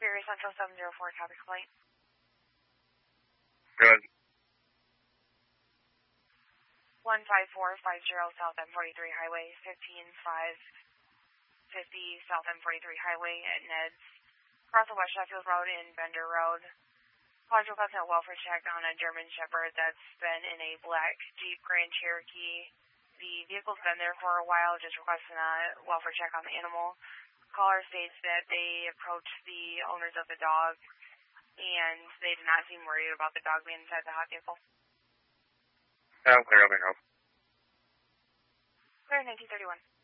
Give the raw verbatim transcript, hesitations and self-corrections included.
Superior Central seven zero four, copy complaint. Good. one five four five zero South M forty-three Highway, fifteen five fifty South M forty-three Highway at Ned's. Across the West Sheffield Road in Bender Road. Cause requesting a welfare check on a German Shepherd that's been in a black Jeep Grand Cherokee. The vehicle's been there for a while, just requesting a welfare check on the animal. Caller states that they approached the owners of the dog, and they did not seem worried about the dog being inside the hot vehicle. I'm clear, let me help. Clear nineteen thirty-one.